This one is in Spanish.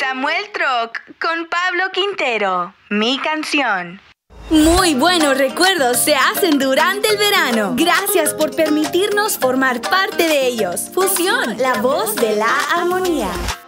Samuel Troc con Pablo Quintero, mi canción. Muy buenos recuerdos se hacen durante el verano. Gracias por permitirnos formar parte de ellos. Fusión, la voz de la armonía.